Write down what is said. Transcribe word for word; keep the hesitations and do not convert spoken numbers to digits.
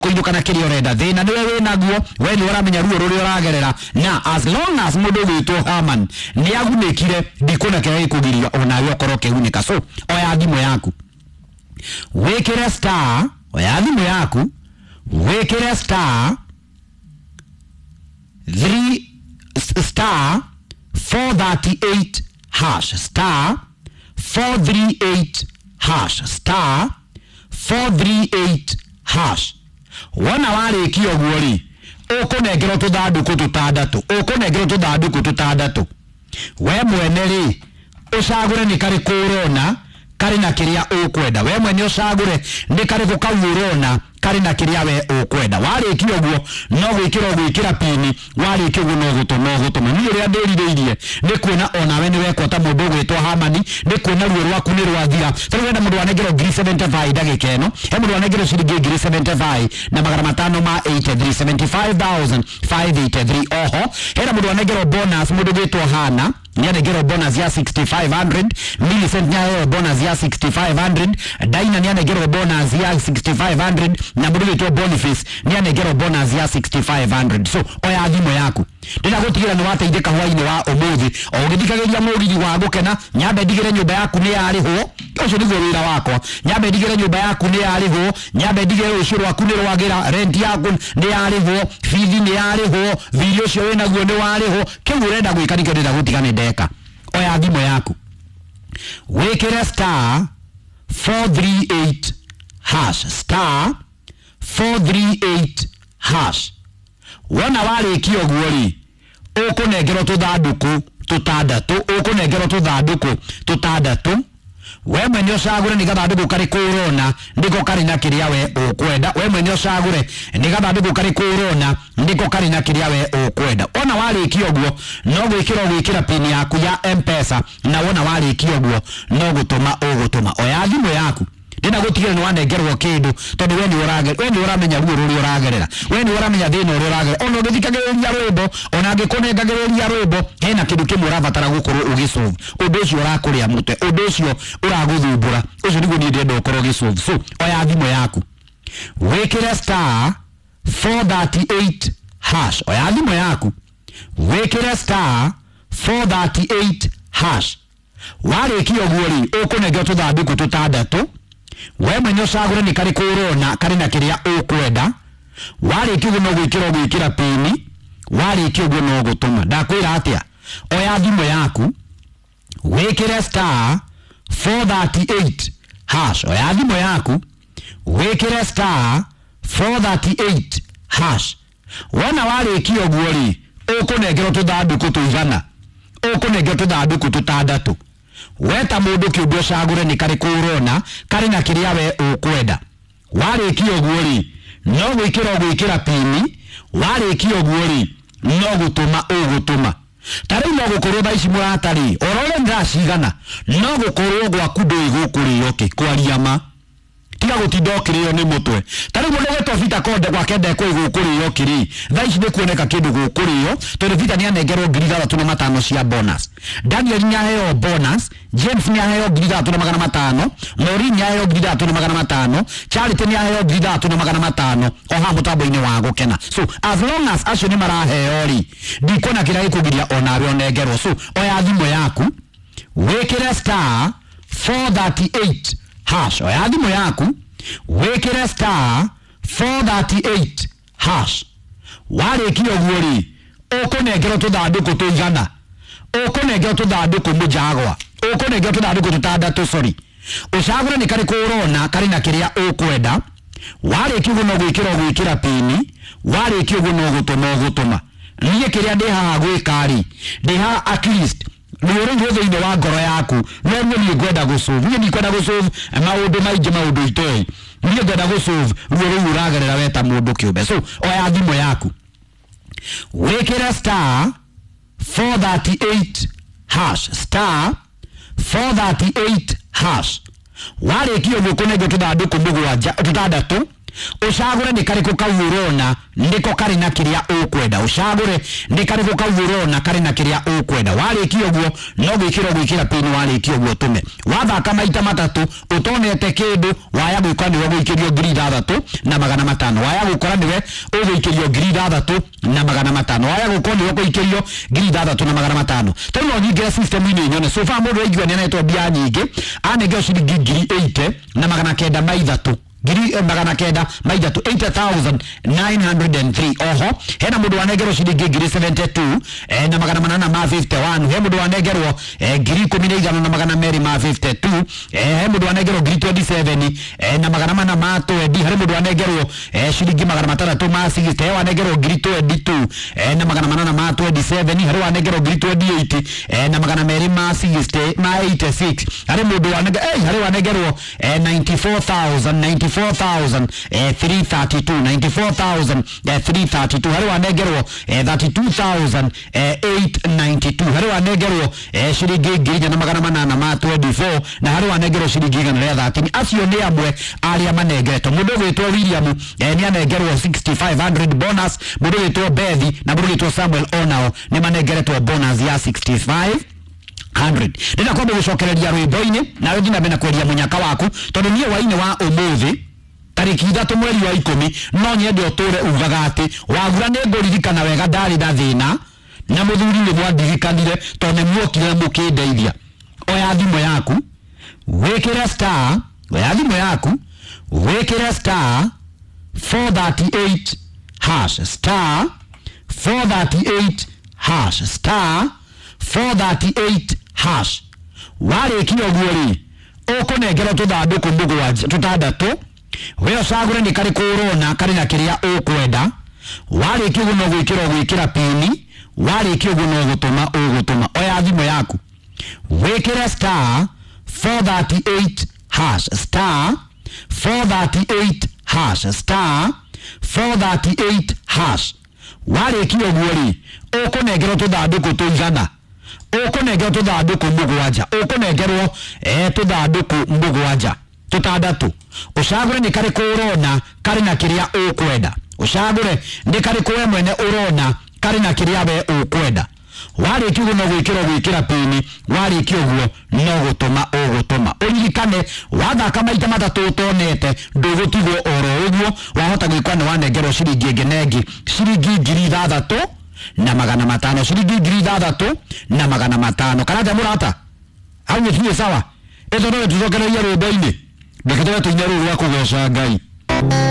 kuinduka na kiri orenda thina niwe wina guo we ni uramenya ruo ruri uragerera na as long as mundu gwitwo Haman ni agunekire ndikuna kire kugiria ona we okoro kehunika. So oya thimo yaku wekere star, oya thimo yaku wekere star three star four thirty-eight hash star four thirty-eight hash star four thirty-eight hash. Wana wale kio guori ukunengero tuthanduku tutandatu ukunengero tuthanduku tutandatu we mwene ri ucagure ni kari kurona kari na kiria ukwenda we mwene ucagure ni kari gukawurona kari na kiria we ukwenda wale kio guo no gwikira gwikira pini wale kio guo no gutuma gutuma ni ria ndiririirie ni kuona ona we ni wekwa ta mundu gwitwa Hamani ni kuona ruo rwaku ni rwathira tari wenda mundu wanengero ngiri seventy-five dagika eno he mundu wanengero shilingi ngiri seventy-five na magana matano ma eighty-three seventy-five thousand five eighty-three. Oho hera mundu wanengero bonus mundu gwitwa Hana nianengero bonus ya sixty-five hundred, Millicent nianengero bonus ya sixty-five hundred, Daina nianengero bonus ya sixty-five hundred na mundu gwitwa Boniface nianengero bonus ya sixty-five hundred. So oya thimo yaku ndina gutigira ni wateithika hwaini wa umuthi o githikagiria mugiri wa gukena nyambe ndigire nyumba yaku ni yarihwo ucio niguo wira wakwa nyambe ndigire nyumba yaku ni yarihwo nyambe ndigire ucuru waku ni rwagira rent yaku ni yarihwo fithi ni yarihwo video cio wina guo ni warihwo kiu urenda gwika nikio ndina gutiga ni ndeka. Oya thimo yaku wekere star four thirty-eight hash star four thirty-eight hash. Wana wale kio guori ukunengero tuthanduku tutandatu ukunengero tuthanduku tutandatu we mwene ucagure ni gathanduku kari kurona ndiko kari na kiria we ukwenda we mwene ucagure ni gathanduku kari kurona ndiko kari na kiria we ukwenda. Ona wale kio guo no gwikira gwikira pin yaku ya M-Pesa na wona wale kio guo no gutuma ugutuma. Oya thimo yaku ndina gutigira ni wanengerwo kindu tondu we ni urage we ni uramenya ruo ruri uragerera we ni uramenya thina uri uragerera ono ngithikagiria rwimbo ona ngikunengagiria rwimbo hena kindu kimwe urabatara gukorwo ugisolve undu ucio urakuria mute undu ucio uraguthumbura ucio niguo ni ndenda ukorwo ugisolve. So oya thimo yaku wekere star four thirty-eight hash oya thimo yaku wekere star four thirty-eight hash wale kio guori ukunengero tuthanduku tutandatu we mwene ucagure ni kari kurona kari na kiria ukwenda wale kio no gwikira gwikira pini wale kio no gutuma ndakwira atia. Oya thimo yaku wekere star four thirty-eight hash oya thimo yaku wekere star four thirty-eight hash. Wana wale kio guori ukunengero tuthanduku tuigana ukunengero tuthanduku tutandatu weta mundu kiundu ucagure ni kari kurona kari na kiria we ukwenda wale kio guori no gwikira gwikira pini wale kio guori no gutuma ugutuma tari no gukorwo thaici muratari orore ndacigana no gukorwo gwaku ndui gukurio ki kwariama tiga gutinda ukirio ni mutwe tari mundu gwetwo Vita Konde gwake ndekwo igukurio kiri thaici ni kuoneka kindu gukurio tondu Vita ni anengerwo ngiri ithathatu na matano cia bonus, Daniel nyaheo bonus, James nyaheo ngiri ithathatu na magana matano, Maureen nyaheo ngiri ithathatu na magana matano, Charity nyaheo ngiri ithathatu na magana matano oha mutambo-ini wa gukena. So as long as acio ni maraheo ri ndikona kiria gikugiria onawe onengerwo. So oya thimo yaku wekere star four thirty-eight hash oya thimo yaku wekere star four thirty-eight hash wale kio guori ukunengero tuthanduku tuigana ukunengero tuthanduku mujagwa ukunengero tuthanduku tutandatu sorry ucagure ni kari kurona kari na kiria ukwenda wale kio no gwikira gwikira pini wale kio no gutuma gutuma niye kiria ndi haha gwikari ndi ha at least Niore ngothe ine wa ngoro yaku no ni ngwenda gusolve ni ngwenda gusolve maundu maingi maundu itoi ni ngwenda gusolve ruo ru uragerera weta mundu kiumbe. So oya thimo yaku wekere star four thirty-eight hash star four thirty-eight hash wale kio gukunenge tuthanduku mugwanja tutandatu ucagure ni kariku kau urona ndiko kari na kiria ukwenda ucagure ni kariku kau urona kari na kiria ukwenda warikio guo no gwikira gwikira pin warikio guo tume wathaka maita matatu utonete kindu waya gwikwa niwe gwikirio ngiri ithathatu na magana matano waya gukora niwe ugwikirio ngiri ithathatu na magana matano waya gukora niwe gwikirio ngiri ithathatu na magana matano tono nyingire system ini nyone so fa mundu aigua ni anetwa bia nyingi anege ciringi ngiri eighty na magana kenda maithatu giri eh, magana kenda maithatu eighty thousand nine hundred three oho hena mundu wanegerwo ciringi ngiri seventy-two eh, na magana manana ma fifty-one he mundu wanegerwo eh, ngiri kumi na ithano na magana meri ma fifty-two eh, he mundu wanegerwo ngiri twenty-seven eh, na magana mana ma twenty hari mundu wanegerwo eh, ciringi magana matandatũ ma sixty he wanegerwo ngiri twenty-two eh, na magana manana ma twenty-seven hari wanegerwo ngiri twenty-eight eh, na magana meri ma sixty ma eighty-six hari mundu wanegerwo eh, hari wanegerwo eh, ninety-four thousand ninety-four thousand three thirty-two ninety-four thousand three thirty-two hari wanegerwo thirty-two thousand eight ninety-two hari wanegerwo ciringi ngiri na magana manana ma twenty-four na hari wanegerwo ciringi igana rĩa thirteen acio ni amwe aria manegeretwo mundu gwitwo William ni anegerwo sixty-five hundred bonus mundu gwitwo Bethi na mundu gwitwo Samuel Onao ni manegeretwo bonus ya sixty-five hundred ndina kwamba gucokereria rwimbo-ini na wendi na bena kweria munyaka waku tondu nie waine wa umuthi tariki ithatu mweri wa ikumi no nyende uture ugaga ati wagura ni nguririkana wega ndari na thina na muthuri ni mwandirikanire tondu mwokire mukindeithia oya thimo yaku wikire star oya thimo yaku wikire star four thirty-eight hash star four thirty-eight hash star four thirty-eight hash warikio guori ukunengera tuthanduku mugwanja tutandatu we ocagure ni kari kurona kari na kiria ukwenda warikio guno gwikira gwikira pini warikio guno gutuma ugutuma oya thimo yaku wikira star four thirty-eight hash star four thirty-eight hash star four thirty-eight hash warikio guori ukunengera tuthanduku tuigana ukunengerwo tuthanduku mugwanja ukunengerwo eh tuthanduku mugwanja tutandatu ucagure ni kari kurona kari na kiria ukwenda ucagure ni kari kuwe mwene urona kari na kiria we ukwenda warikio guno gwikira gwikira pini warikio guo no gutuma ugutuma unyikane wathaka maita matatu utonete ndugutigwo oro uguo wahota gwikwa ni wanengerwo ciringi ngenengi ciringi ngiri ithathatu na magana matano ciringi ngiri ithathatu na magana matano kana ta murata hau ni sawa eto no tucokereria rwimbo-ini ndekete tuinya ruru rwa kugoca Ngai.